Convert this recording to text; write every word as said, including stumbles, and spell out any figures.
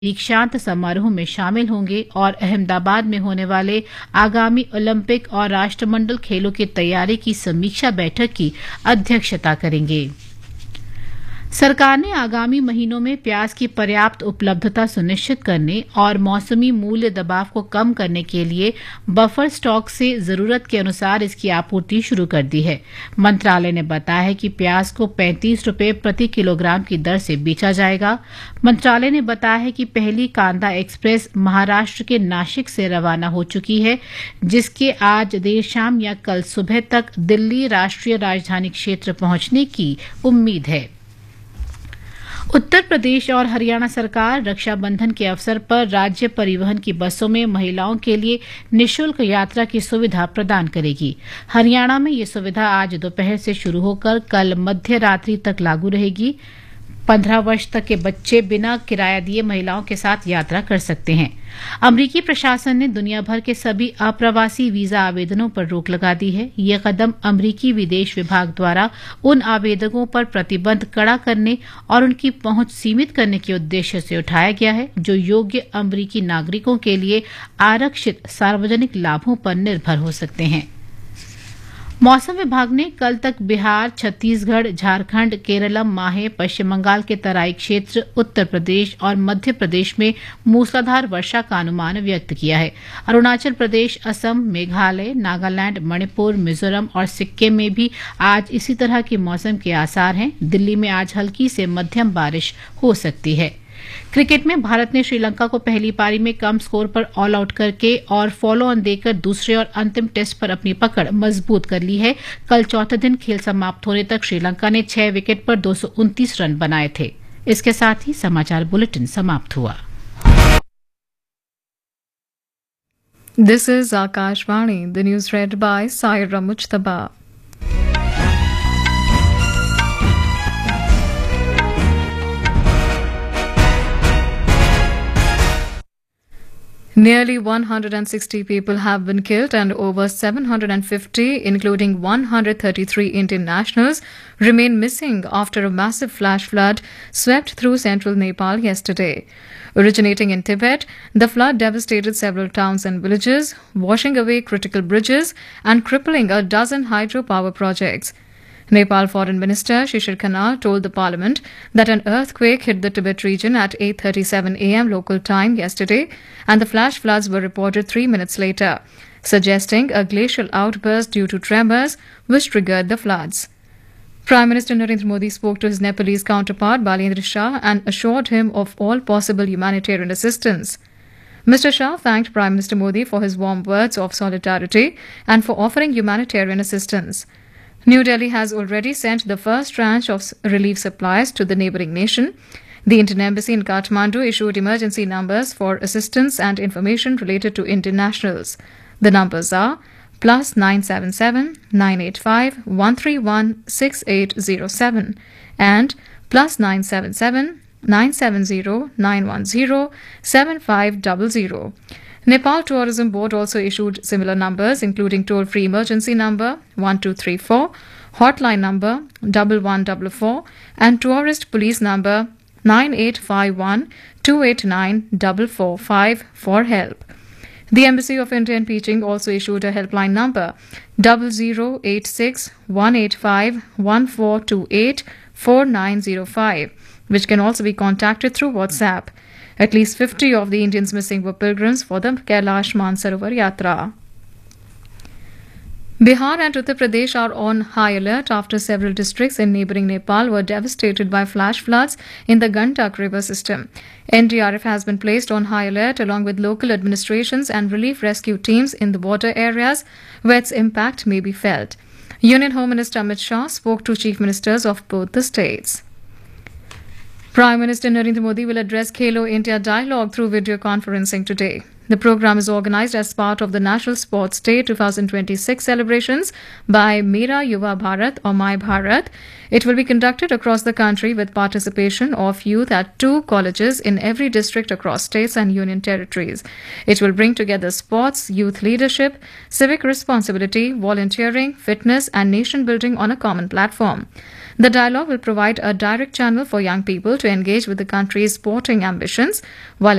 दीक्षांत समारोह में शामिल होंगे और अहमदाबाद में होने वाले आगामी ओलंपिक और राष्ट्रमंडल खेलों की तैयारी की समीक्षा बैठक की अध्यक्षता करेंगे। सरकार ने आगामी महीनों में प्याज की पर्याप्त उपलब्धता सुनिश्चित करने और मौसमी मूल्य दबाव को कम करने के लिए बफर स्टॉक से जरूरत के अनुसार इसकी आपूर्ति शुरू कर दी है। मंत्रालय ने बताया है कि प्याज को पैंतीस रुपये प्रति किलोग्राम की दर से बेचा जाएगा। मंत्रालय ने बताया है कि पहली कांदा एक्सप्रेस महाराष्ट्र के नासिक से रवाना हो चुकी है, जिसके आज देर शाम या कल सुबह तक दिल्ली राष्ट्रीय राजधानी क्षेत्र पहुंचने की उम्मीद है। उत्तर प्रदेश और हरियाणा सरकार रक्षाबंधन के अवसर पर राज्य परिवहन की बसों में महिलाओं के लिए निःशुल्क यात्रा की सुविधा प्रदान करेगी। हरियाणा में ये सुविधा आज दोपहर से शुरू होकर कल मध्य रात्रि तक लागू रहेगी। पंद्रह वर्ष तक के बच्चे बिना किराया दिए महिलाओं के साथ यात्रा कर सकते हैं। अमरीकी प्रशासन ने दुनिया भर के सभी अप्रवासी वीजा आवेदनों पर रोक लगा दी है। यह कदम अमरीकी विदेश विभाग द्वारा उन आवेदकों पर प्रतिबंध कड़ा करने और उनकी पहुंच सीमित करने के उद्देश्य से उठाया गया है, जो योग्य अमरीकी नागरिकों के लिए आरक्षित सार्वजनिक लाभों पर निर्भर हो सकते हैं। मौसम विभाग ने कल तक बिहार, छत्तीसगढ़, झारखंड, केरलम, माहे, पश्चिम बंगाल के तराई क्षेत्र, उत्तर प्रदेश और मध्य प्रदेश में मूसलाधार वर्षा का अनुमान व्यक्त किया है। अरुणाचल प्रदेश, असम, मेघालय, नागालैंड, मणिपुर, मिजोरम और सिक्किम में भी आज इसी तरह के मौसम के आसार हैं। दिल्ली में आज हल्की से मध्यम बारिश हो सकती है। क्रिकेट में भारत ने श्रीलंका को पहली पारी में कम स्कोर पर ऑल आउट करके और फॉलो ऑन देकर दूसरे और अंतिम टेस्ट पर अपनी पकड़ मजबूत कर ली है। कल चौथे दिन खेल समाप्त होने तक श्रीलंका ने छह विकेट पर दो सौ उनतीस रन बनाए थे। इसके साथ ही समाचार बुलेटिन समाप्त हुआ। This is Akashvani, the news red bye Saira Mujtaba. Nearly one hundred sixty people have been killed and over seven hundred fifty, including one hundred thirty-three Indian nationals, remain missing after a massive flash flood swept through central Nepal yesterday. Originating in Tibet, the flood devastated several towns and villages, washing away critical bridges and crippling a dozen hydropower projects. Nepal Foreign Minister Shishir Khanna told the parliament that an earthquake hit the Tibet region at eight thirty-seven a m local time yesterday, and the flash floods were reported three minutes later, suggesting a glacial outburst due to tremors which triggered the floods. Prime Minister Narendra Modi spoke to his Nepalese counterpart Balendra Shah and assured him of all possible humanitarian assistance. Mister Shah thanked Prime Minister Modi for his warm words of solidarity and for offering humanitarian assistance. New Delhi has already sent the first tranche of relief supplies to the neighbouring nation. The Indian Embassy in Kathmandu issued emergency numbers for assistance and information related to Indian nationals. The numbers are plus nine seven seven nine eight five one three one six eight zero seven and plus nine seven seven nine seven zero nine one zero seven five zero zero. Nepal Tourism Board also issued similar numbers, including toll-free emergency number one two three four, hotline number one one four four, and tourist police number nine eight five one two eight nine four four five for help. The Embassy of India in Beijing also issued a helpline number zero zero eight six one eight five one four two eight four nine zero five, which can also be contacted through WhatsApp. At least fifty of the Indians missing were pilgrims for the Kailash Mansarovar Yatra. Bihar and Uttar Pradesh are on high alert after several districts in neighbouring Nepal were devastated by flash floods in the Gandak river system. N D R F has been placed on high alert along with local administrations and relief rescue teams in the border areas where its impact may be felt. Union Home Minister Amit Shah spoke to chief ministers of both the states. Prime Minister Narendra Modi will address Khelo India Dialogue through video conferencing today. The program is organized as part of the National Sports Day twenty twenty-six celebrations by Mera Yuva Bharat or My Bharat. It will be conducted across the country with participation of youth at two colleges in every district across states and union territories. It will bring together sports, youth leadership, civic responsibility, volunteering, fitness, and nation building on a common platform. The dialogue will provide a direct channel for young people to engage with the country's sporting ambitions, while